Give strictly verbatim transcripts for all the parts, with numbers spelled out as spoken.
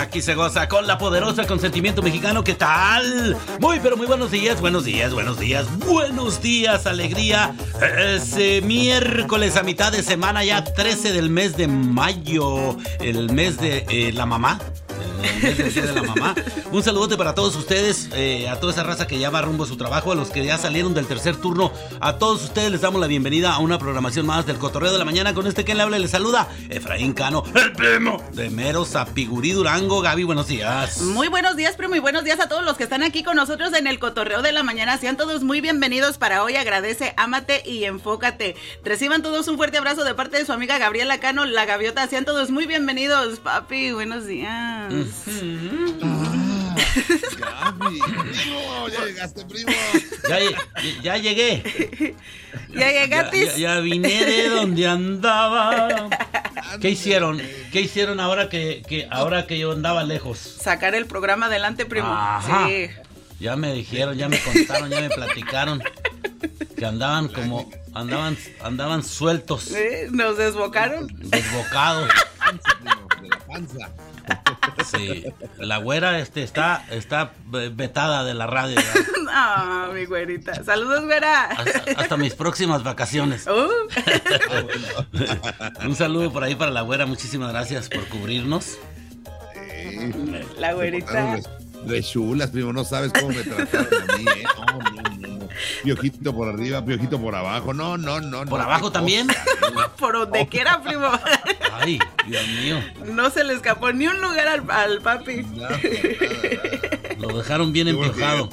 aquí se goza con la poderosa consentimiento mexicano. ¿Qué tal? Muy, pero muy buenos días, buenos días, buenos días, buenos días, alegría. Ese miércoles a mitad de semana, ya trece del mes de mayo, el mes de eh, la mamá. El mes del día de la mamá. Un saludote para todos ustedes, eh, a toda esa raza que ya va rumbo a su trabajo, a los que ya salieron del tercer turno. A todos ustedes les damos la bienvenida a una programación más del Cotorreo de la Mañana. Con este que le habla y le saluda Efraín Cano, el primo de Mero Zapigurí, Durango. Gaby, buenos días. Muy buenos días, primo, y buenos días a todos los que están aquí con nosotros en el Cotorreo de la Mañana. Sean todos muy bienvenidos para hoy. Agradece, ámate y enfócate. Reciban todos un fuerte abrazo de parte de su amiga Gabriela Cano, la Gaviota. Sean todos muy bienvenidos, papi. Buenos días. Mm. Ah, Gaby, primo, ya llegaste, primo. Ya, ya, ya llegué. Ya llegaste. Ya, ya, ya vine de donde andaba. ¿Qué hicieron? ¿Qué hicieron ahora que, que ahora que yo andaba lejos? Sacar el programa adelante, primo. Ajá. Sí. Ya me dijeron, ya me contaron, ya me platicaron que andaban como andaban andaban sueltos. ¿Sí? Nos desbocaron. Desbocados. De la panza. Sí, la güera este está está vetada de la radio. Ah, oh, mi güerita. Saludos, güera. Hasta, hasta mis próximas vacaciones. Uh. Un saludo por ahí para la güera. Muchísimas gracias por cubrirnos. Sí. La güerita. De chulas, primo, no sabes cómo me trataron a mí, ¿eh? No, no, no, no. Piojito por arriba, piojito por abajo. No, no, no. ¿Por no, abajo también? Cosa, por donde quiera, primo. Ay, Dios mío. No se le escapó ni un lugar al, al papi. Nada, nada. Lo dejaron bien empiojado.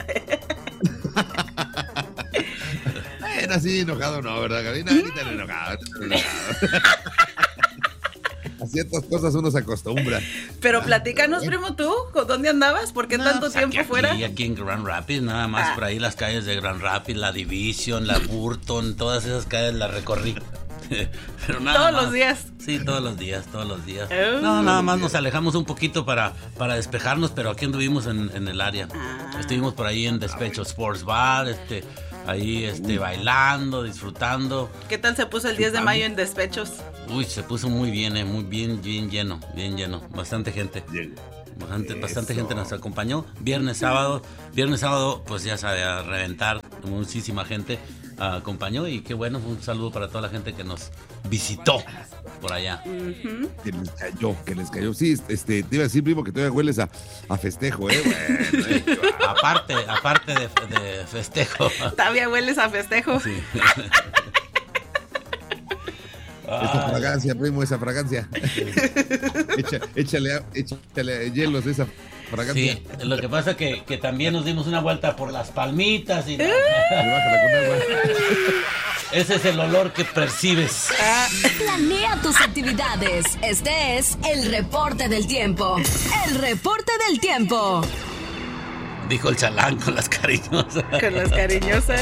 Bueno, así enojado no, ¿verdad, Karina? Ni tan enojado, tan enojado. A ciertas cosas uno se acostumbra. Pero platícanos, primo, tú, ¿dónde andabas? ¿Por qué No, tanto pues tiempo aquí, fuera? Aquí, aquí en Grand Rapids, nada más Ah. por ahí las calles de Grand Rapids, la Division, la Burton, todas esas calles las recorrí. Pero nada Todos más. los días. Sí, todos los días, todos los días. Oh. No, nada más nos alejamos un poquito para, para despejarnos, pero aquí anduvimos en, en el área. Ah. Estuvimos por ahí en Despecho Sports Bar, este, ahí este, bailando, disfrutando. ¿Qué tal se puso el diez de mayo en Despechos? Uy, se puso muy bien, eh, muy bien, bien lleno, bien lleno. Bastante gente. Bastante, bastante gente nos acompañó. Viernes, sábado, viernes, sábado, pues ya sabe, a reventar. Muchísima gente uh, acompañó y qué bueno, un saludo para toda la gente que nos visitó por allá. Uh-huh. Que les cayó, que les cayó. Sí, este, te iba a decir, primo, que todavía hueles a, a festejo, ¿eh? Bueno, eh, Aparte, aparte de, de festejo. Todavía hueles a festejo. Sí. esa fragancia, primo, esa fragancia. Echa, échale, échale hielos esa fragancia. Sí, lo que pasa que, que también nos dimos una vuelta por las palmitas y... Le bájala con agua. Ese es el olor que percibes. Planea tus actividades. Este es el reporte del tiempo. El reporte del tiempo. Dijo el chalán con las cariñosas. Con las cariñosas.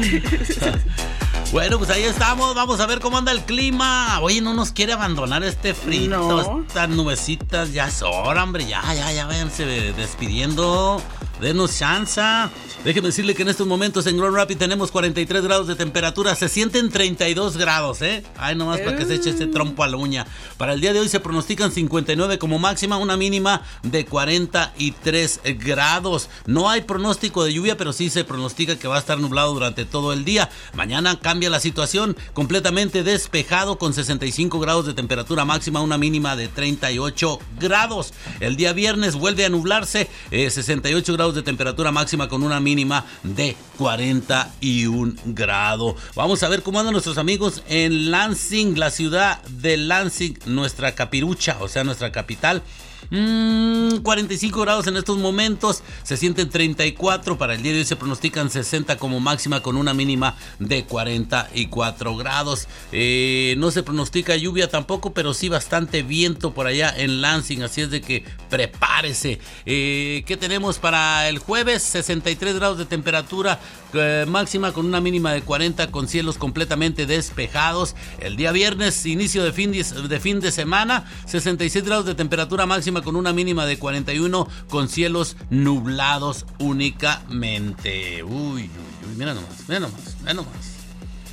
Bueno, pues ahí estamos, vamos a ver cómo anda el clima. Oye, no nos quiere abandonar este frío, no. Estas nubecitas, ya es hora, hombre, ya, ya, ya váyanse despidiendo. Denos chance. Déjeme decirle que en estos momentos en Grand Rapids tenemos cuarenta y tres grados de temperatura. Se sienten treinta y dos grados, ¿eh? Ay, nomás para que se eche este trompo a la uña. Para el día de hoy se pronostican cincuenta y nueve como máxima, una mínima de cuarenta y tres grados. No hay pronóstico de lluvia, pero sí se pronostica que va a estar nublado durante todo el día. Mañana cambia la situación, completamente despejado con sesenta y cinco grados de temperatura máxima, una mínima de treinta y ocho grados. El día viernes vuelve a nublarse, eh, sesenta y ocho grados de temperatura máxima con una mínima de cuarenta y un grado. Vamos a ver cómo andan nuestros amigos en Lansing, la ciudad de Lansing, nuestra capirucha, o sea, nuestra capital. Mm, cuarenta y cinco grados en estos momentos, se sienten treinta y cuatro. Para el día de hoy se pronostican sesenta como máxima con una mínima de cuarenta y cuatro grados. Eh, no se pronostica lluvia tampoco, pero sí bastante viento por allá en Lansing, así es de que prepárese. Eh, ¿Qué tenemos para el jueves? sesenta y tres grados de temperatura eh, máxima con una mínima de cuarenta, con cielos completamente despejados. El día viernes, inicio de fin de, de fin de semana, sesenta y seis grados de temperatura máxima con una mínima de cuarenta y uno, con cielos nublados únicamente. Uy, uy, uy, mira nomás, mira nomás, mira nomás.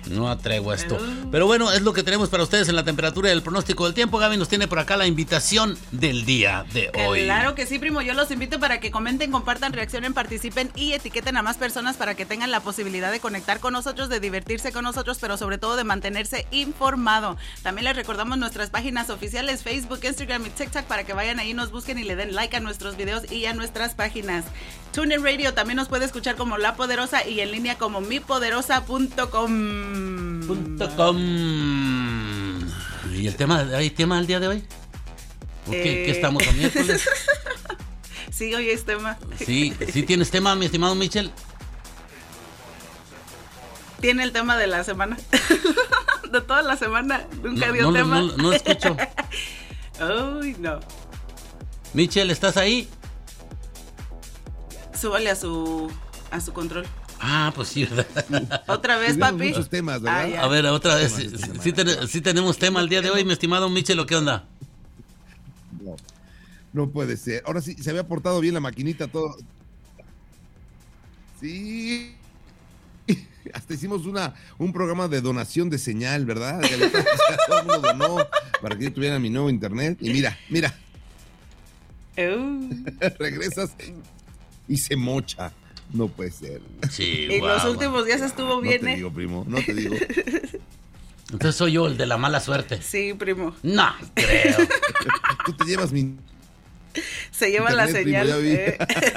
No atrevo a esto. Pero bueno, es lo que tenemos para ustedes en la temperatura y el pronóstico del tiempo. Gaby nos tiene por acá la invitación del día de hoy. Claro que sí, primo. Yo los invito para que comenten, compartan, reaccionen, participen y etiqueten a más personas para que tengan la posibilidad de conectar con nosotros, de divertirse con nosotros, pero sobre todo de mantenerse informado. También les recordamos nuestras páginas oficiales, Facebook, Instagram y TikTok, para que vayan ahí, nos busquen y le den like a nuestros videos y a nuestras páginas. TuneIn Radio también nos puede escuchar como La Poderosa y en línea como mi poderosa punto com. Punto com. ¿Y el tema, hay tema el día de hoy? ¿O qué, Eh... ¿Qué estamos a miércoles? Sí, hoy es tema. Sí, sí tienes tema, mi estimado Michel. Tiene el tema de la semana. De toda la semana. Nunca No, dio no, tema. no, no, no escucho. Uy, no. Michel, ¿estás ahí? Súbale a su a su control. Ah, pues sí, ¿verdad? Otra vez, Tenemos papi. muchos temas, ¿verdad? Ah, ya. A ver, otra vez. Sí, Temas esta sí, semana. ten- sí tenemos tema el día de hoy, mi estimado Michel, ¿o qué onda? No, no puede ser. Ahora sí, se había portado bien la maquinita, todo. Sí. Hasta hicimos una, un programa de donación de señal, ¿verdad? Galeta? O sea, todo el mundo donó para que yo tuviera mi nuevo internet. Y mira, mira, Uh. regresas y se mocha. No puede ser. Sí, En guau, los guau. últimos días estuvo No bien, te ¿eh? digo, primo, no te digo. Entonces soy yo el de la mala suerte. Sí, primo. No, creo. Tú te llevas mi... Se lleva la Internet, señal. primo, ya vi.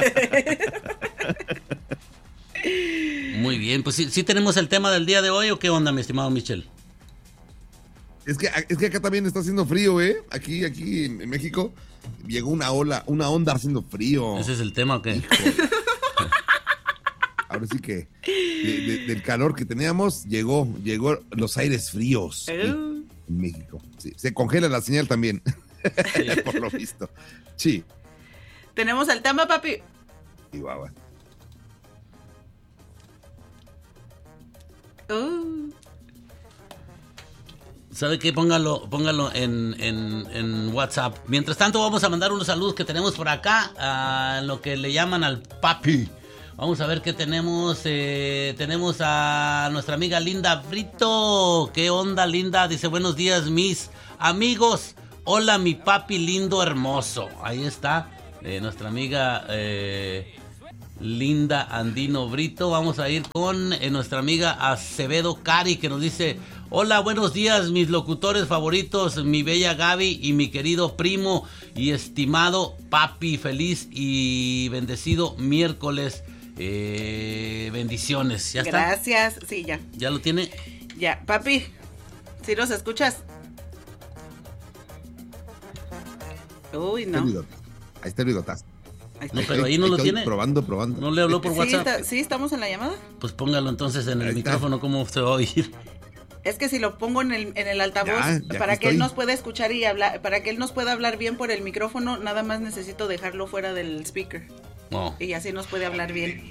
eh. Muy bien, pues sí, sí tenemos el tema del día de hoy, ¿o qué onda, mi estimado Michel? Es que, es que acá también está haciendo frío, ¿eh? Aquí, aquí en, en México llegó una ola, una onda haciendo frío. ¿Ese es el tema o qué? Híjole. Ahora sí que de- de- del calor que teníamos llegó, llegó los aires fríos sí, Uh. en México. Sí, se congela la señal también, por lo visto. Sí, Tenemos el tema, papi. Chihuahua. Uh. ¿Sabe qué? Póngalo, póngalo en, en, en WhatsApp. Mientras tanto, vamos a mandar unos saludos que tenemos por acá, a lo que le llaman al papi. Vamos a ver qué tenemos. Eh, tenemos a nuestra amiga Linda Brito. ¿Qué onda, Linda? Dice, buenos días, mis amigos. Hola, mi papi lindo, hermoso. Ahí está eh, nuestra amiga eh, Linda Andino Brito. Vamos a ir con eh, nuestra amiga Acevedo Cari, que nos dice, hola, buenos días, mis locutores favoritos, mi bella Gaby y mi querido primo y estimado papi. Feliz y bendecido miércoles. Eh, bendiciones. ¿Ya está? Gracias. Sí, ya. ¿Ya lo tiene? Ya. Papi, ¿sí nos escuchas? Uy, Está el no. bigote. Ahí está el bigotazo. Ahí No, está. pero ahí no lo estoy tiene. Probando, probando. ¿No le habló por Sí, WhatsApp? está- sí, estamos en la llamada. Pues póngalo entonces en el Ahí está. micrófono, ¿cómo se va a oír? Es que si lo pongo en el, en el altavoz, Ya, ya para aquí que él estoy. nos pueda escuchar y hablar, para que él nos pueda hablar bien por el micrófono, nada más necesito dejarlo fuera del speaker. No. Y así nos puede hablar bien.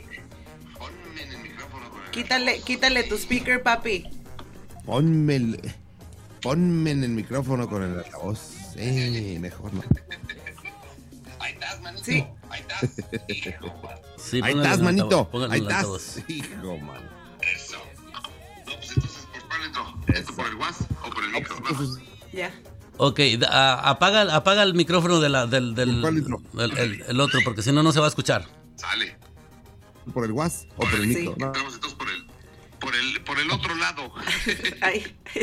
Quítale, quítale tu speaker, papi. Ponme el, ponme en el micrófono con el altavoz. Sí, mejor no. Sí. Sí, Ahí póngalo estás, en manito. altavoz, póngalo Ahí en altavoz. estás. Hijo, man. Eso. No, pues entonces, ¿por cuál entro? ¿Entro por el WhatsApp o por el micro? No. Entonces, Ya. Ok, da- a- apaga, apaga el micrófono de la, del, del ¿Por cuál intro? el, el- el otro, porque si no, no se va a escuchar. Sale. ¿por el WhatsApp o por el Sí. micro? No. Entramos entonces por el, por el, por el otro lado. Ahí.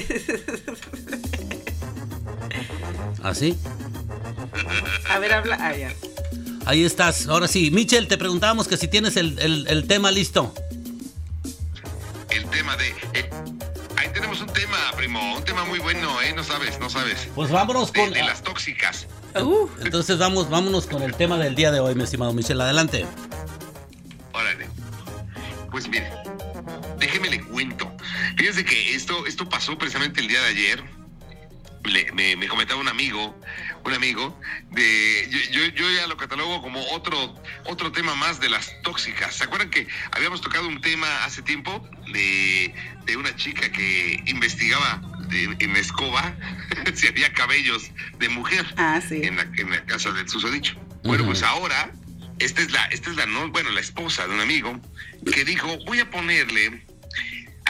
¿Así? A ver, habla. Ah, ya. Ahí estás. Ahora sí. Michel, te preguntábamos que si tienes el, el- el tema listo. El tema de... eh, ahí tenemos un tema, primo. Un tema muy bueno, ¿eh? No sabes, no sabes. Pues vámonos De, con... de las tóxicas. Uh, Entonces vamos, vámonos con el tema del día de hoy, mi estimado Michel. Adelante. Órale. Pues mire, déjeme le cuento. Fíjense que esto, esto pasó precisamente el día de ayer. Le- me, me comentaba un amigo, un amigo, de yo, yo, yo ya lo catalogo como otro, otro tema más de las tóxicas. ¿Se acuerdan que habíamos tocado un tema hace tiempo de, de una chica que investigaba de- en la escoba si había cabellos de mujer Ah, sí. en la, en la casa del susodicho? Bueno, Ujú. pues ahora, esta es la, esta es la, no, bueno, la esposa de un amigo que dijo, voy a ponerle a,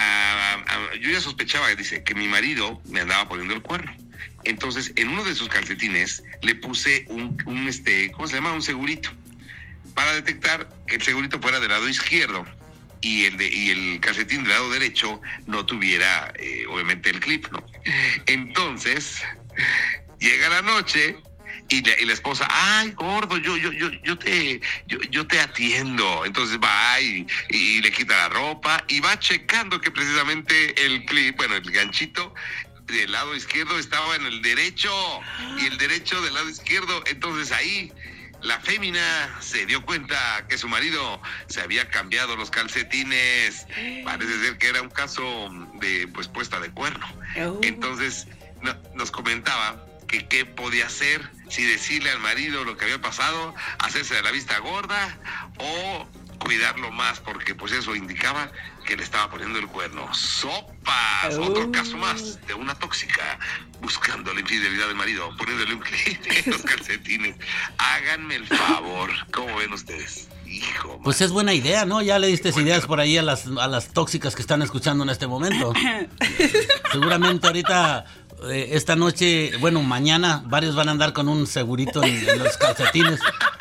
a, a, yo ya sospechaba, dice, que mi marido me andaba poniendo el cuerno. Entonces, en uno de sus calcetines le puse un, un este, ¿cómo se llama? Un segurito, para detectar que el segurito fuera del lado izquierdo y el de y el calcetín del lado derecho no tuviera, eh, obviamente, el clip, ¿no? Entonces, llega la noche y la, y la esposa, ay, gordo, yo yo yo yo te yo, yo te atiendo. Entonces va y, y le quita la ropa y va checando que precisamente el clip, bueno, el ganchito del lado izquierdo estaba en el derecho y el derecho del lado izquierdo. Entonces ahí la fémina se dio cuenta que su marido se había cambiado los calcetines. Parece ser que era un caso de pues puesta de cuerno. Entonces no, nos comentaba que qué podía hacer, si decirle al marido lo que había pasado, hacerse de la vista gorda o cuidarlo más, porque pues eso indicaba que le estaba poniendo el cuerno. ¡Sopas! Oh. Otro caso más de una tóxica buscando la infidelidad del marido, poniéndole un clip en los calcetines. Háganme el favor. ¿Cómo ven ustedes? Hijo, pues es buena idea, ¿no? Ya le diste ideas por ahí a las, a las tóxicas que están escuchando en este momento. Seguramente ahorita, eh, esta noche, bueno, mañana, varios van a andar con un segurito en, en los calcetines.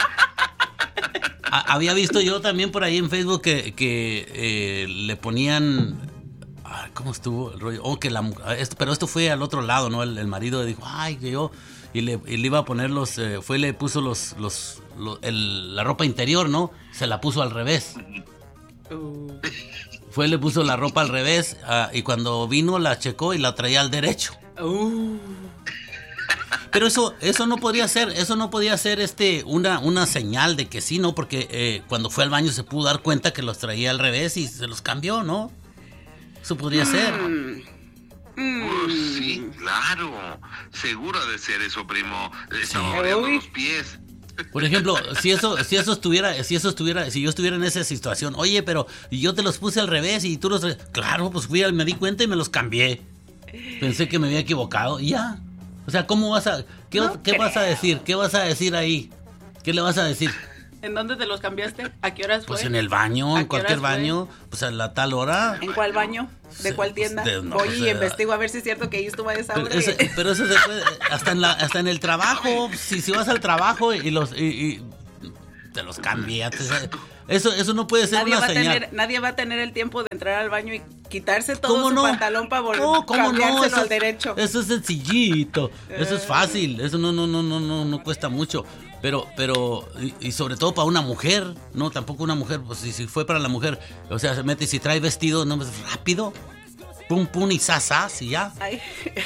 Había visto yo también por ahí en Facebook que, que eh, le ponían, ¿cómo estuvo el rollo? Oh, que la, esto, pero esto fue al otro lado, ¿no? El, el marido dijo, ay, que yo, y le, y le iba a poner los, eh, fue le puso los, los, los el, la ropa interior, ¿no? Se la puso al revés. Uh. Fue le puso la ropa al revés uh, y cuando vino la checó y la traía al derecho. Uh. Pero eso, eso no podía ser, eso no podía ser este una, una señal de que sí, ¿no? Porque eh, cuando fue al baño se pudo dar cuenta que los traía al revés y se los cambió, ¿no? Eso podría mm. ser. Uh, sí, claro. Seguro de ser eso, primo. Estaba abriendo los pies. Por ejemplo, si eso, si eso estuviera, si eso estuviera, si yo estuviera en esa situación, oye, pero yo te los puse al revés y tú los, claro, pues fui, me di cuenta y me los cambié. Pensé que me había equivocado y ya. O sea, ¿cómo vas a, qué, no qué vas a decir? ¿Qué vas a decir ahí? ¿Qué le vas a decir? ¿En dónde te los cambiaste? ¿A qué horas fue? Pues en el baño, en cualquier baño, pues a la tal hora. ¿En cuál baño? ¿De cuál tienda? De, no, Voy pues, y investigo a ver si es cierto que ahí estuvo a esa hora. Pero, ese, pero eso se puede, hasta en la, hasta en el trabajo, si, si vas al trabajo y los y, y te los cambias. Eso, eso no puede ser nadie una va a señal. Tener, nadie va a tener el tiempo de entrar al baño y quitarse todo su no? pantalón para volver no, cambiárselo no? eso, al derecho. Eso es sencillito, eso es fácil, eso no, no, no, no, no, no cuesta mucho. Pero, pero, y, y sobre todo para una mujer, no, tampoco una mujer, pues si, si fue para la mujer, o sea, se mete y si trae vestido, no, rápido, pum, pum y sasas y ya. Ay.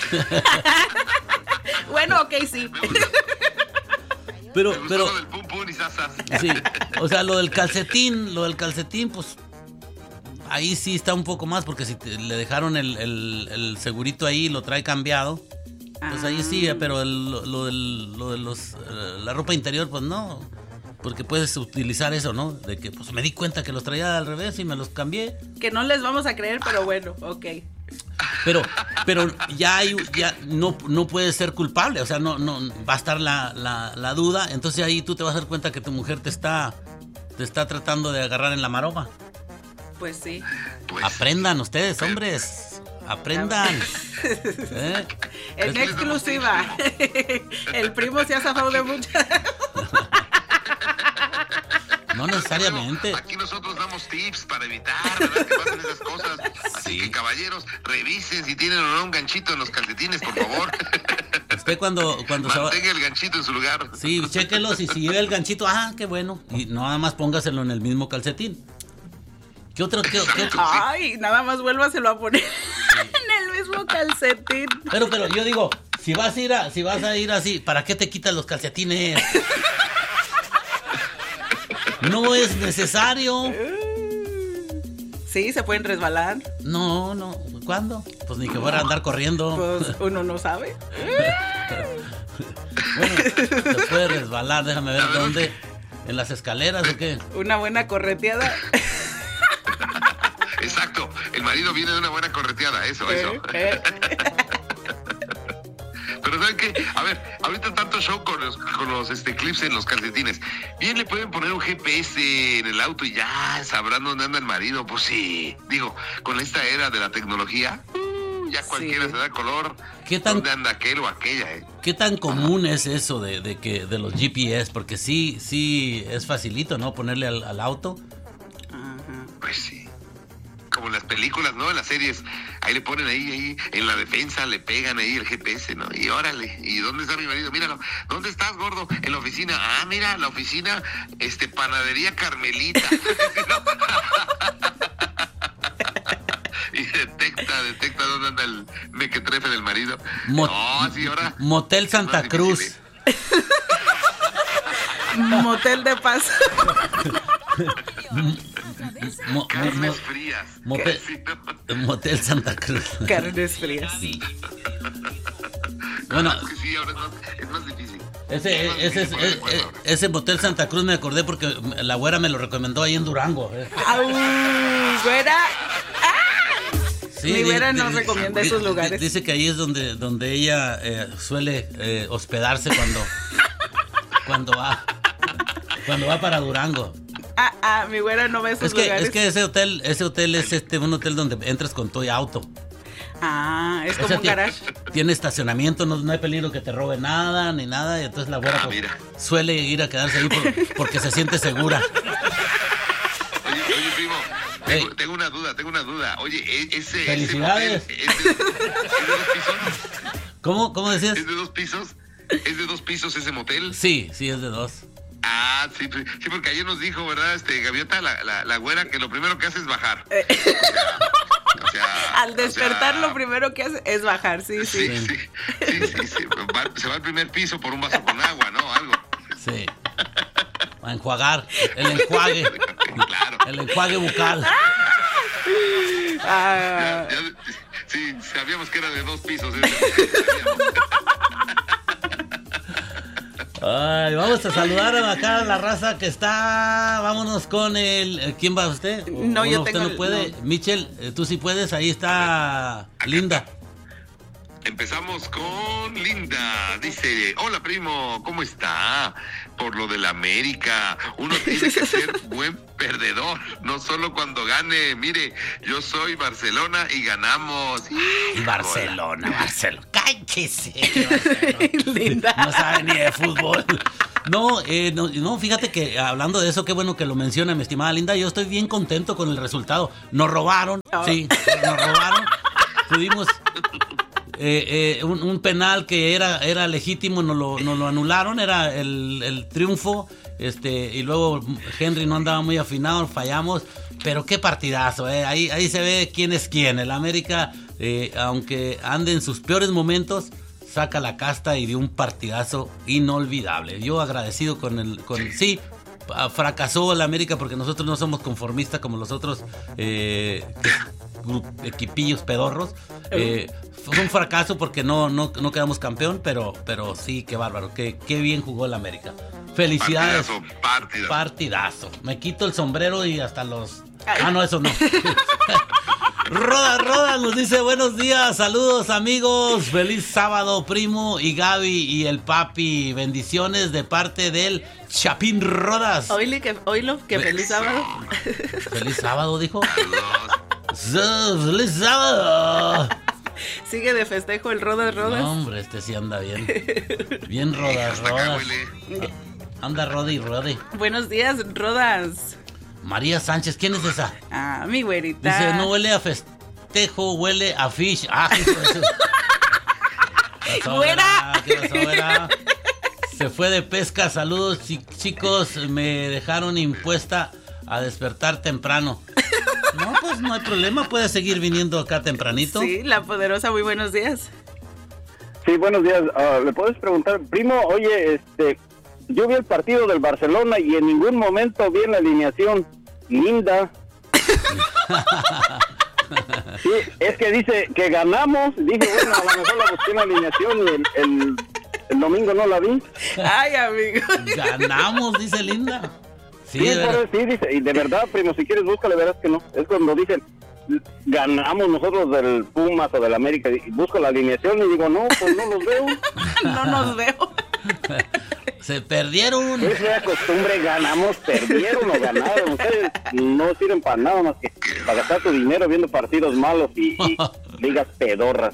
Bueno, ok, sí. Pero, pero, sí, o sea, lo del calcetín, lo del calcetín, pues, ahí sí está un poco más, porque si te, le dejaron el, el, el segurito ahí, lo trae cambiado, pues ahí sí, pero el, lo, lo, del, lo de los, la ropa interior, pues no, porque puedes utilizar eso, ¿no? De que, pues, me di cuenta que los traía al revés y me los cambié. Que no les vamos a creer, pero bueno, ok. Pero, pero ya hay, ya no, no puedes ser culpable, o sea, no, no va a estar la, la, la duda, entonces ahí tú te vas a dar cuenta que tu mujer te está, te está tratando de agarrar en la maroma. Pues sí. Pues, aprendan ustedes, hombres, aprendan. ¿Eh? En exclusiva, el primo se ha zafado de muchas. No necesariamente. No, aquí nosotros damos tips para evitar, ¿verdad?, que pasen esas cosas. Así sí. Que, caballeros, revisen si tienen o no un ganchito en los calcetines, por favor. Usted cuando, cuando mantenga se va... el ganchito en su lugar. Sí, chéquelos y si lleva el ganchito, ah, qué bueno. Y nada más póngaselo en el mismo calcetín. ¿Qué otro? Qué, qué otro? Ay, nada más vuélvaselo a poner sí. en el mismo calcetín. Pero, pero yo digo, si vas a ir a, si vas a ir así, ¿para qué te quitas los calcetines? No es necesario. Sí, se pueden resbalar. No, no. ¿Cuándo? Pues ni que fuera a andar corriendo. Pues uno no sabe. Bueno, se puede resbalar. Déjame ver dónde. ¿En las escaleras o qué? Una buena correteada. Exacto. El marido viene de una buena correteada. Eso, eso. Eh, eh. Pero Pero ¿saben qué? A ver, ahorita tanto show con los, con los este, clips en los calcetines. Bien le pueden poner un G P S en el auto y ya sabrán dónde anda el marido. Pues sí, digo, con esta era de la tecnología, ya cualquiera Sí. se da color. ¿Qué tan- ¿Dónde anda aquel o aquella, eh? ¿Qué tan común es eso de, de que de los G P S? Porque sí, sí es facilito, ¿no? Ponerle al, al auto. Ajá. Pues sí. Como en las películas, ¿no? En las series, ahí le ponen ahí, ahí, en la defensa le pegan ahí el G P S, ¿no? Y órale, ¿y dónde está mi marido? Míralo, ¿dónde estás, gordo? En la oficina. Ah, mira, la oficina, este, panadería Carmelita. Y detecta, detecta dónde anda el mequetrefe del marido. Mo- No, sí, ahora. Motel Santa más Cruz. difícil, Motel de paz. Mo- mo- Carnes mo- frías. motel, Sí, ¿no? Motel Santa Cruz. Carnes frías. Sí. Bueno, Es que sí, ahora es más, es más difícil. ese, Es más ese, difícil poner de ese, acuerdo ahora. ese Motel Santa Cruz me acordé porque la güera me lo recomendó ahí en Durango. eh. ¡Au! Güera. Sí, Mi di- güera di- no di- recomienda di- esos di- lugares. Dice que ahí es donde, donde ella eh, suele eh, hospedarse cuando, cuando va cuando va para Durango. Ah, ah, mi güera no ve esos Es que, lugares. es que ese hotel, ese hotel es este un hotel donde entras con todo y auto. Ah, es O como sea, un tiene, garage. tiene estacionamiento, no, no hay peligro que te robe nada ni nada, y entonces la güera Ah, pues, mira. suele ir a quedarse ahí por- porque se siente segura. Oye, oye, primo, Ey. tengo, tengo una duda, tengo una duda. Oye, e- ese, Felicidades. ese motel, ¿es de, es de dos pisos? ¿Cómo, cómo decías? ¿Es de dos pisos? ¿Es de dos pisos ese motel? Sí, sí es de dos. Ah, sí, sí, sí, porque ayer nos dijo, ¿verdad? Este, Gaviota, la, la, la güera, que lo primero que hace es bajar. O sea, Al despertar o sea, lo primero que hace es bajar, sí, sí. Sí, sí, sí, sí, sí. Va- se va al primer piso por un vaso con agua, ¿no? Algo. Sí. A enjuagar, el enjuague, Claro. el enjuague bucal. Ah, Ya- ya- sí, sabíamos que era de dos pisos. ¿eh? Sabíamos. Ay, vamos a saludar a acá a la raza que está. Vámonos con el. eh, ¿Quién va usted? ¿O- No, o yo usted tengo no el- puede. no. Michelle, eh, tú sí puedes. Ahí está Linda. Empezamos con Linda. Dice, hola primo, ¿cómo está? Por lo de la América, uno tiene que ser buen perdedor, no solo cuando gane. Mire, yo soy Barcelona y ganamos. Y Barcelona, Barcelona. Cállese. que Barcelona. Linda. No sabe ni de fútbol. No, eh, no, no, fíjate que hablando de eso, qué bueno que lo menciona mi estimada Linda. Yo estoy bien contento con el resultado. Nos robaron, Oh. sí, nos robaron. Pudimos. Eh, eh, un, un penal que era, era legítimo, nos lo, nos lo anularon, era el, el triunfo, este, y luego Henry no andaba muy afinado, fallamos, pero qué partidazo, eh. ahí, ahí se ve quién es quién. El América, eh, aunque ande en sus peores momentos, saca la casta y dio un partidazo inolvidable. Yo agradecido con el, con sí. Fracasó el América porque nosotros no somos conformistas como los otros eh, equipillos pedorros. Eh, fue un fracaso porque no, no, no quedamos campeón, pero, pero sí, qué bárbaro, qué, qué bien jugó el América. Felicidades. Partidazo, partidazo. Partidazo. Me quito el sombrero y hasta los... Ay. Ah, no, eso no. Roda, Roda nos dice buenos días, saludos amigos, feliz sábado primo y Gaby y el papi, bendiciones de parte del Chapín Rodas. Oíle que, oílo, que feliz sábado. Feliz sábado, dijo. Saludos. Feliz sábado. Sigue de festejo el Rodas Rodas. No, hombre, este sí anda bien. Bien Rodas, Hasta acá Rodas. huele. Anda Rodi, Rodi. Buenos días, Rodas. María Sánchez, ¿quién es esa? Ah, mi güerita. Dice, no huele a festejo, huele a fish. Ah, hijo de su- ¿Qué pasó, ¡Güera! güera? ¿Qué pasó, güera? Se fue de pesca, saludos chi- chicos, me dejaron impuesta a despertar temprano. No, pues no hay problema, puedes seguir viniendo acá tempranito. Sí, la poderosa, muy buenos días. Sí, buenos días. Ah, ¿le puedes preguntar, primo? Oye, este, yo vi el partido del Barcelona y en ningún momento vi en la alineación Linda. Sí, es que dice que ganamos. Dije, bueno, a lo mejor la busqué en la alineación y el, el, el domingo no la vi. Ay, amigo. Ganamos, dice Linda. Sí, Sí, de por verdad. eso, sí, dice. Y de verdad, primo, si quieres búscale, verás que no. Es cuando dicen, ganamos nosotros del Pumas o del América, y busco la alineación y digo, no, pues no los veo. No nos veo. Se perdieron. Es la costumbre, ganamos, perdieron o ganaron. Ustedes no sirven para nada más que para gastar tu dinero viendo partidos malos y, y ligas pedorras.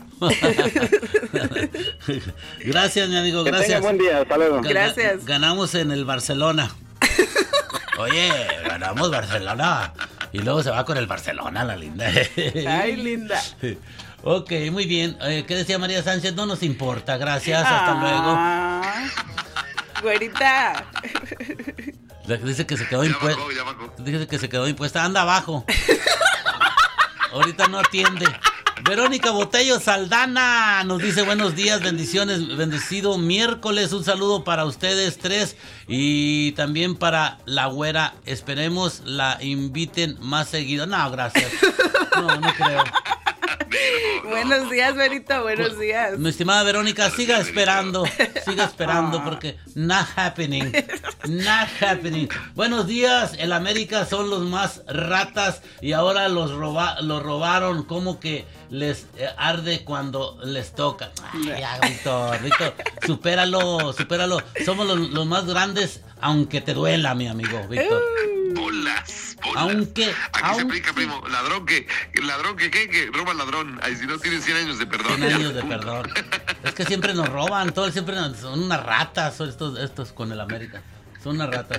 Gracias, mi amigo, Que gracias. tenga buen día, hasta luego. Gana- Gracias. Ganamos en el Barcelona. Oye, ganamos Barcelona. Y luego se va con el Barcelona, la linda. Ay, linda. Ok, muy bien. Eh, ¿Qué decía María Sánchez? No nos importa, gracias, hasta luego. Ah, güerita. Dice que se quedó Ya impuesta. bajó, ya bajó. Dice que se quedó impuesta. Anda abajo. Ahorita no atiende. Verónica Botello Saldana nos dice buenos días, bendiciones, bendecido miércoles, un saludo para ustedes tres y también para la güera, esperemos la inviten más seguido. No, gracias. No, no creo. Buenos días, Verito, buenos días. Mi estimada Verónica, siga esperando, siga esperando porque not happening, not happening. Buenos días, el América son los más ratas y ahora los roba, los robaron, como que les eh, arde cuando les toca. Ay, ya, Víctor, Víctor, supéralo, supéralo. Somos los, los más grandes, aunque te duela, mi amigo, Víctor. Bolas, bolas. Aunque, Aquí aunque- se aplica, primo. Ladrón que, ladrón que, ¿qué? Que roba al ladrón. Ay, si no tiene cien años de perdón. cien ya, años de punto. perdón. Es que siempre nos roban, todos siempre nos- son unas ratas, son estos, estos con el América. Son unas ratas.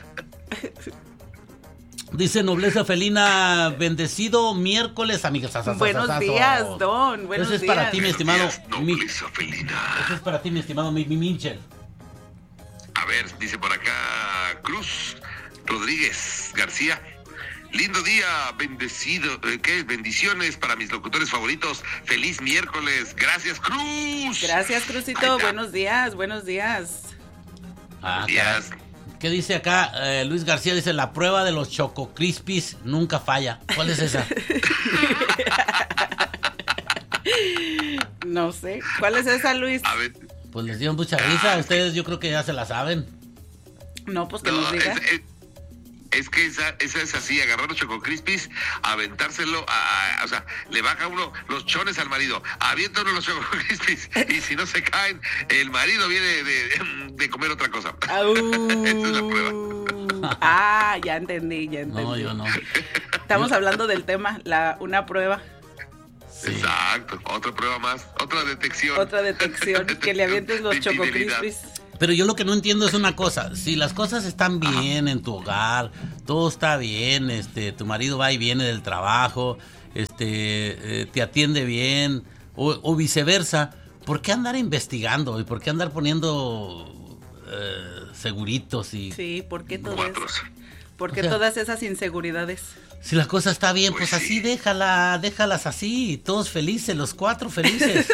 Dice Nobleza Felina, bendecido miércoles, amigos. Buenos días, Don, buenos Eso es días. para ti, mi Buenos estimado. días, Mi, nobleza felina. eso es para ti, mi estimado mi, mi Minchel. A ver, dice por acá Cruz Rodríguez García. Lindo día, bendecido, eh, ¿qué? Bendiciones para mis locutores favoritos. Feliz miércoles. Gracias, Cruz. Gracias, Ahí Crucito, está. buenos días, buenos días. Ah, Días. caray. ¿Qué dice acá? Eh, Luis García dice, la prueba de los Choco Crispies nunca falla. ¿Cuál es esa? No sé, ¿cuál es esa, Luis? A ver. Pues les dio mucha risa. Ustedes yo creo que ya se la saben. No, pues que No, nos diga. es, es- es que esa, esa es así, agarrar los Choco Crispies, aventárselo, a, a- o sea, le baja uno los chones al marido, avienta uno los Choco Crispies, y si no se caen, el marido viene de, de comer otra cosa. Au. Esa es la prueba. Ah, ya entendí, ya entendí. No, yo no. Estamos hablando del tema, la una prueba, Sí. Exacto, otra prueba más, otra detección. otra detección, que le avientes los De Choco infidelidad. Crispies. Pero yo lo que no entiendo es una cosa, si las cosas están bien en tu hogar, todo está bien, este, tu marido va y viene del trabajo, este, eh, te atiende bien, o, o viceversa, ¿por qué andar investigando y por qué andar poniendo eh, seguritos y Sí, ¿por qué todo Cuatro. eso? ¿Por qué O sea- todas esas inseguridades? si la cosa está bien, pues Pues así sí. déjala, déjalas así, todos felices, los cuatro felices.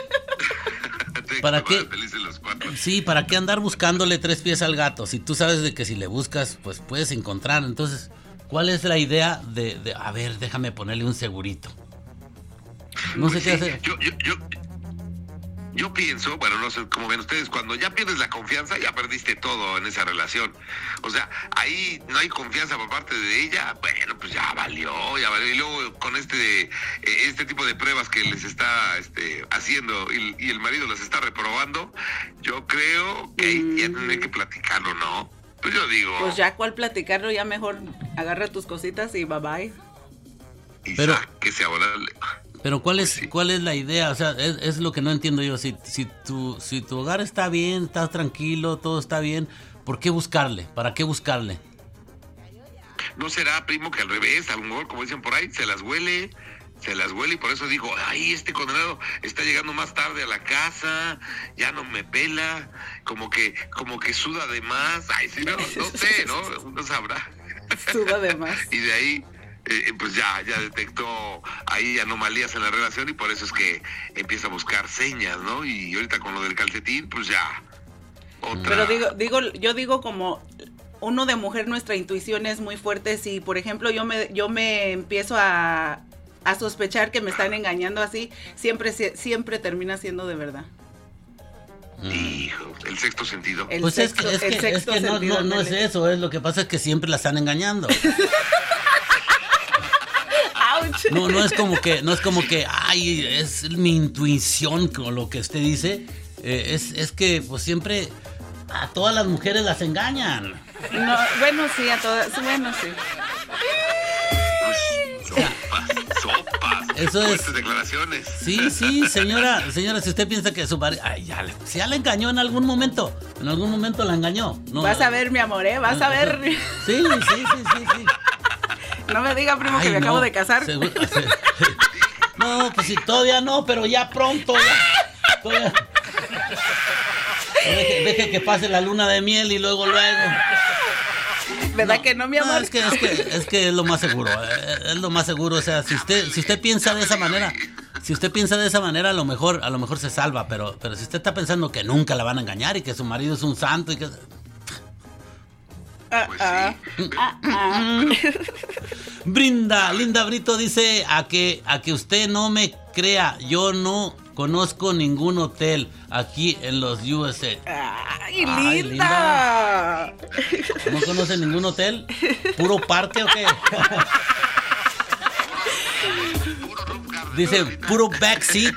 ¿Para qué? Felices los cuatro. Sí, ¿para qué andar buscándole tres pies al gato? Si tú sabes de que si le buscas, pues puedes encontrar. Entonces, ¿cuál es la idea de, de a ver, déjame ponerle un segurito? No sé Pues qué sí, hacer. Yo, yo, yo, yo pienso, bueno, no sé cómo ven ustedes, cuando ya pierdes la confianza, ya perdiste todo en esa relación. O sea, ahí no hay confianza por parte de ella, bueno, pues ya valió, ya valió. Y luego con este eh, este tipo de pruebas que les está este, haciendo y, y el marido las está reprobando, yo creo que ahí ya tendré que platicarlo, ¿no? Pues yo digo, Pues ya, ¿cuál platicarlo? Ya mejor agarra tus cositas y bye bye. Isaac, pero- que se ahora... Pero ¿cuál es, Sí. cuál es la idea? O sea, es, es lo que no entiendo yo. Si, si, tu, si tu hogar está bien, estás tranquilo, todo está bien, ¿por qué buscarle? ¿Para qué buscarle? ¿No será, primo, que al revés, a lo mejor, como dicen por ahí, se las huele, se las huele y por eso digo, ay, este condenado está llegando más tarde a la casa, ya no me pela, como que, como que suda de más, ay, sí, no, no sé, ¿no? Uno sabrá. Suba de más. Y de ahí, eh, pues ya, ya detectó ahí anomalías en la relación y por eso es que empieza a buscar señas, ¿no? Y ahorita con lo del calcetín, pues ya, otra. Pero digo, digo, yo digo como uno de mujer, nuestra intuición es muy fuerte. Si, por ejemplo, yo me, yo me empiezo a, a sospechar que me están engañando así, siempre, sie- siempre termina siendo de verdad. Hijo, el sexto sentido. El Pues sexto, es que, es el que, es sexto que no, sentido, no, no es ándale. eso, es lo que pasa es que siempre la están engañando. ¡Auch! no, no es como que, no es como que, ay, es mi intuición con lo que usted dice. Eh, es, es que, pues siempre a todas las mujeres las engañan. No, bueno, sí, a todas, bueno, sí. Sopas, sopas. Eso es. Fuertes declaraciones. Sí, sí, señora, señora, si usted piensa que su marido, ay, ya le, si ya la engañó en algún momento, en algún momento la engañó. No, Vas a ver, mi amor, ¿eh? Vas a ver. Sí, sí, sí, sí, sí. No me diga, primo, Ay, que me no, acabo de casar. seguro- se- No, pues sí, todavía no, pero ya pronto. Ya, todavía- Deje, deje que pase la luna de miel y luego, luego. ¿Verdad No, que no, mi no, amor? es que, es que, es que es lo más seguro, eh, es lo más seguro, o sea, si usted, si usted piensa de esa manera, si usted piensa de esa manera, a lo mejor, a lo mejor se salva, pero, pero si usted está pensando que nunca la van a engañar y que su marido es un santo y que... Ah, Pues ah, sí. ah, ah. Brinda, Linda Brito dice a que, a que usted no me crea, yo no conozco ningún hotel aquí en los U S A. Ay, Ay, linda. ¿No conoce ningún hotel? ¿Puro parque o qué? Dice, puro backseat.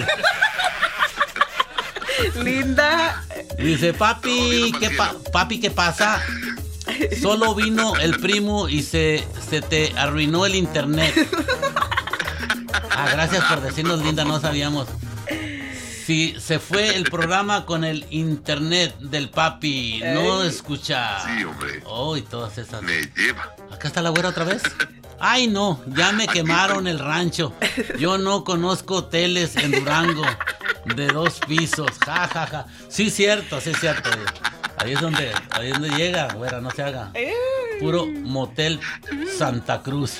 Linda. Dice, papi, ¿qué pa- papi, ¿qué pasa? Solo vino el primo y se, se te arruinó el internet. Ah, gracias por decirnos, Linda, no sabíamos. Sí, se fue el programa con el internet del papi. No escucha. Sí, hombre. Oh, y todas esas. Me lleva. ¿Acá está la güera otra vez? Ay, no, ya me quemaron el rancho. Yo no conozco hoteles en Durango de dos pisos. Ja, ja, ja. Sí, cierto, sí, cierto. Ahí es donde, ahí es donde llega, güera, no se haga. Puro motel Santa Cruz.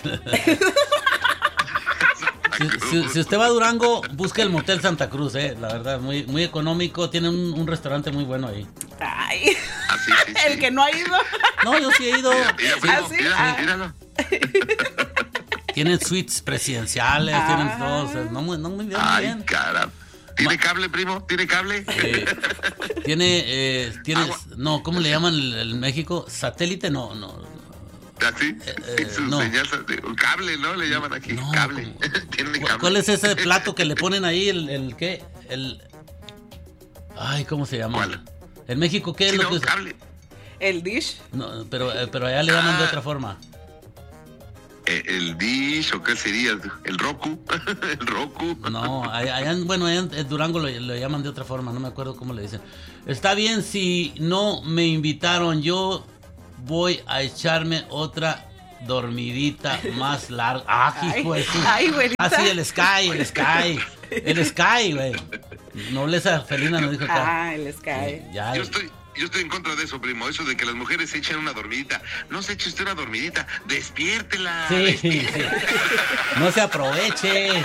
Si, si- si usted va a Durango, busque el motel Santa Cruz, eh. La verdad, muy, muy económico. Tiene un, un restaurante muy bueno ahí. Ay. Ah, sí, sí, sí. El que no ha ido. No, yo sí he ido. Mira, mira, Sí. primo, ¿Ah, sí? mira, Ah. míralo. Tienen suites presidenciales, Ah. tienen todo. O sea, no, muy- no muy bien, muy Ay, bien. caramba. ¿Tiene cable, primo? ¿Tiene cable? Eh, tiene, eh, tiene, Agua. no, ¿cómo le llaman el, el México? ¿Satélite? No, no. no. ¿Así? eh, Su no. señal, un cable, ¿no? Le llaman aquí. No, cable. ¿cómo? Tiene ¿Cu- cable. ¿Cuál es ese plato que le ponen ahí? ¿El, el qué? El... Ay, ¿cómo se llama? ¿Cuál? ¿En México qué es Sí, lo no, que es? cable. El dish. No, pero, eh, pero allá le llaman de Ah. otra forma. Eh, ¿El dish o qué sería? ¿El Roku? ¿El Roku? No, allá, allá en- bueno, allá en en Durango lo, lo llaman de otra forma, no me acuerdo cómo le dicen. Está bien si no me invitaron, yo voy a echarme otra dormidita más larga. Ah, hijo de su- Ay, güerita. Ah, sí, el Sky, el Sky. El Sky, güey. Nobleza felina nos dijo acá. Ah, el Sky. Sí, ya. Yo estoy, yo estoy en contra de eso, primo. Eso de que las mujeres se echen una dormidita. No se eche usted una dormidita. Despiértela. Sí, sí. despiértela. No se aproveche.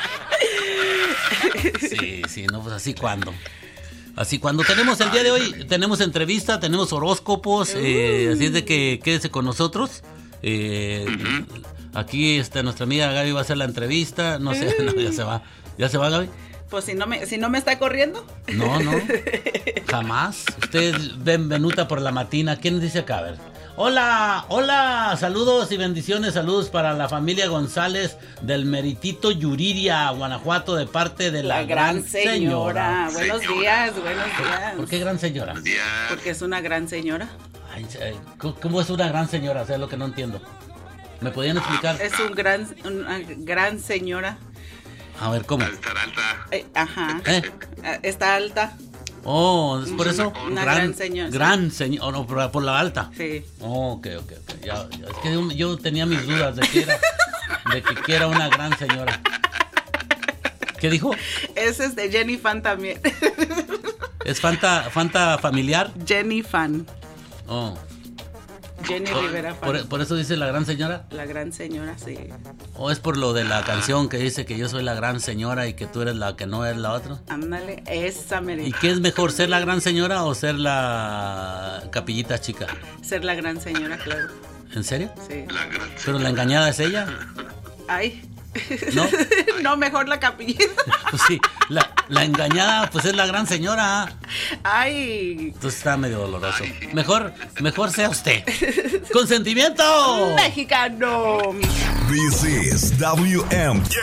Sí, sí, no, pues así cuando. Así cuando tenemos el día de hoy, tenemos entrevista, tenemos horóscopos, eh, así es de que quédese con nosotros. Eh, Aquí está nuestra amiga Gaby va a hacer la entrevista. No sé, no, ya se va. ¿Ya se va, Gaby? Pues si no me, si no me está corriendo. No, no. Jamás. Usted es benvenuta por la matina. ¿Quién dice acá? A ver. Hola, hola, saludos y bendiciones, saludos para la familia González del Meritito Yuriria, Guanajuato, de parte de la, La gran señora. Buenos Señora. días, buenos días. ¿Por qué gran señora? Buenos días. Porque es una gran señora. Ay, ay, ¿cómo- ¿Cómo es una gran señora? O sea, es lo que no entiendo. ¿Me podían explicar? Es un gran, una gran señora. A ver, ¿cómo? Al estar alta. Eh, ajá. ¿Eh? Ah, Está alta. Oh, ¿es por eso? Una gran señora. Gran señora, oh, no, por, por la alta. Sí. Oh, ok, ok, ok. Ya, ya, es que yo, yo tenía mis dudas de que era, de que, que era una gran señora. ¿Qué dijo? Ese es de Jenny Fan también. ¿Es Fanta, Fanta familiar? Jenny Fan. Oh. Jenny Por, Rivera Fan. por- por eso dice la gran señora. La gran señora, sí. ¿O es por lo de la canción que dice que yo soy la gran señora y que tú eres la que no es la otra? Ándale, esa ¿Y merece. qué es mejor, ser la gran señora o ser la capillita chica? Ser la gran señora, claro. ¿En serio? Sí. La gran ¿Pero la engañada es ella? Ay. ¿No? No, mejor la capillita. Pues sí, la, la engañada pues es la gran señora. Ay. Entonces está medio doloroso. Mejor, mejor sea usted. ¡Consentimiento! Mexicano. This is W M K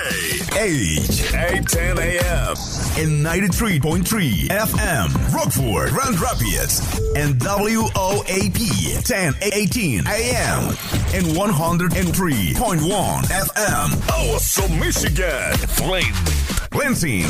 H eight ten A M and ninety-three point three F M, Rockford, Grand Rapids, and W O A P ten eighteen A M and one hundred three point one F M, Awesome, Michigan, Flint, Lansing,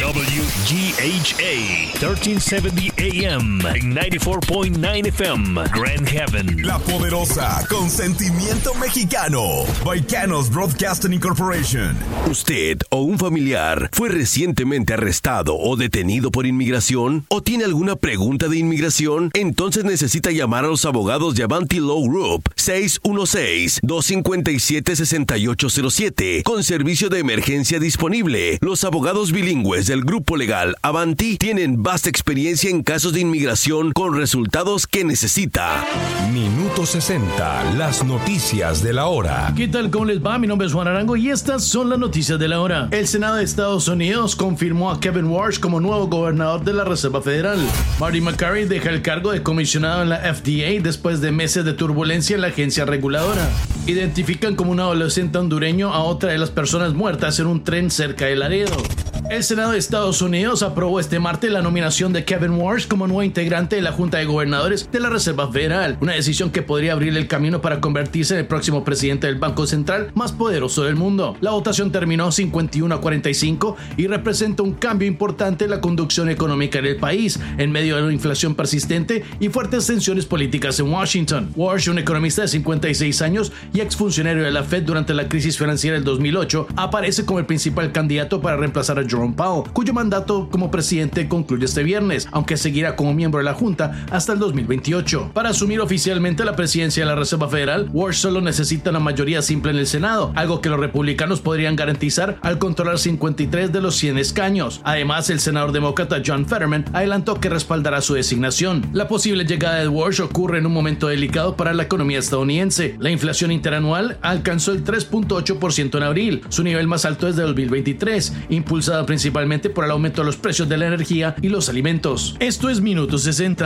W G H A thirteen seventy A M and ninety-four point nine F M, Grand Haven, La Poderosa, con sentimiento mexicano, Baicanos Broadcasting Incorporation. ¿Usted o un familiar fue recientemente arrestado o detenido por inmigración? ¿O tiene alguna pregunta de inmigración? Entonces necesita llamar a los abogados de Avanti Law Group seis uno seis, dos cinco siete, seis ocho cero siete con servicio de emergencia disponible. Los abogados bilingües del grupo legal Avanti tienen vasta experiencia en casos de inmigración con resultados que necesita. Minuto sesenta, las noticias de la hora. ¿Qué tal? ¿Cómo les va? Mi nombre es Juan Arango y estas son las noticias de la hora. El Senado de Estados Unidos confirmó a Kevin Warsh como nuevo gobernador de la Reserva Federal. Marty McCarthy deja el cargo de comisionado en la F D A después de meses de turbulencia en la agencia reguladora. Identifican como un adolescente hondureño a otra de las personas muertas en un tren cerca de Laredo. El Senado de Estados Unidos aprobó este martes la nominación de Kevin Warsh como nuevo integrante de la Junta de Gobernadores de la Reserva Federal, una decisión que podría abrir el camino para convertirse en el próximo presidente del Banco Central más poderoso del mundo. La votación terminó cincuenta y uno a cuarenta y cinco y representa un cambio importante en la conducción económica en el país, en medio de una inflación persistente y fuertes tensiones políticas en Washington. Warsh, un economista de cincuenta y seis años y exfuncionario de la Fed durante la crisis financiera del dos mil ocho, aparece como el principal candidato para reemplazar a Jerome Powell, cuyo mandato como presidente concluye este viernes, aunque seguirá como miembro de la Junta hasta el dos mil veintiocho. Para asumir oficialmente la presidencia de la Reserva Federal, Warsh solo necesita una mayoría simple en el Senado, algo que los republicanos podrían garantizar al controlar cincuenta y tres de los cien escaños. Además, el senador demócrata John Fetterman adelantó que respaldará su designación. La posible llegada de Warsh ocurre en un momento delicado para la economía estadounidense. La inflación interanual alcanzó el tres punto ocho por ciento en abril, su nivel más alto desde dos mil veintitrés, impulsada principalmente por el aumento de los precios de la energía y los alimentos. Esto es Minuto sesenta.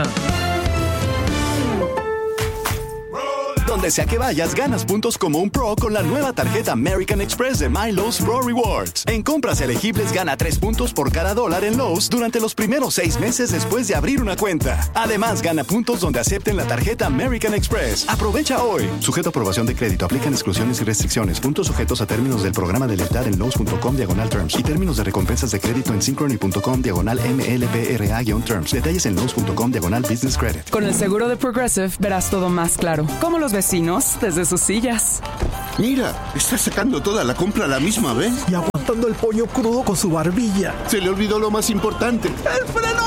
Donde sea que vayas, ganas puntos como un pro con la nueva tarjeta American Express de My Lowe's Pro Rewards. En compras elegibles, gana tres puntos por cada dólar en Lowe's durante los primeros seis meses después de abrir una cuenta. Además, gana puntos donde acepten la tarjeta American Express. Aprovecha hoy. Sujeto a aprobación de crédito. Aplican exclusiones y restricciones. Puntos sujetos a términos del programa de lealtad en Lowe's.com diagonal terms y términos de recompensas de crédito en Synchrony.com diagonal M L P R A-terms. Detalles en Lowe's.com diagonal business credit. Con el seguro de Progressive verás todo más claro. Como los vecinos desde sus sillas. Mira, está sacando toda la compra a la misma vez. Y aguantando el pollo crudo con su barbilla. Se le olvidó lo más importante. ¡El freno!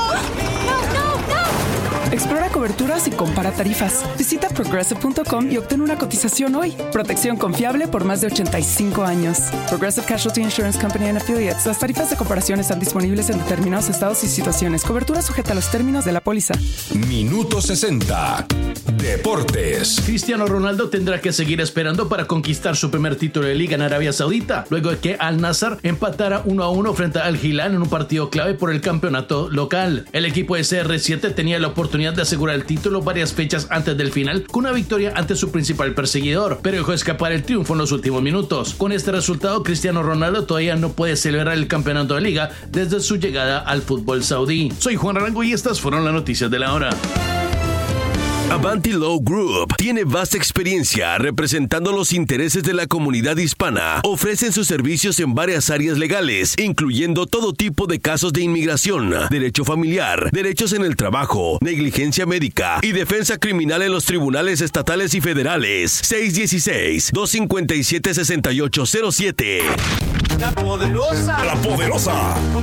Explora coberturas y compara tarifas. Visita progressive punto com y obtén una cotización hoy. Protección confiable por más de ochenta y cinco años. Progressive Casualty Insurance Company and Affiliates. Las tarifas de comparación están disponibles en determinados estados y situaciones. Cobertura sujeta a los términos de la póliza. Minuto sesenta. Deportes. Cristiano Ronaldo tendrá que seguir esperando para conquistar su primer título de liga en Arabia Saudita, luego de que Al Nassr empatara uno a uno frente al Hilal en un partido clave por el campeonato local. El equipo de C R siete tenía la oportunidad de asegurar el título varias fechas antes del final con una victoria ante su principal perseguidor, pero dejó escapar el triunfo en los últimos minutos. Con este resultado, Cristiano Ronaldo todavía no puede celebrar el campeonato de liga desde su llegada al fútbol saudí. Soy Juan Arango y estas fueron las noticias de la hora. Avanti Law Group tiene vasta experiencia representando los intereses de la comunidad hispana. Ofrecen sus servicios en varias áreas legales, incluyendo todo tipo de casos de inmigración, derecho familiar, derechos en el trabajo, negligencia médica y defensa criminal en los tribunales estatales y federales. seis uno seis, dos cinco siete, seis ocho cero siete. La Poderosa. La Poderosa.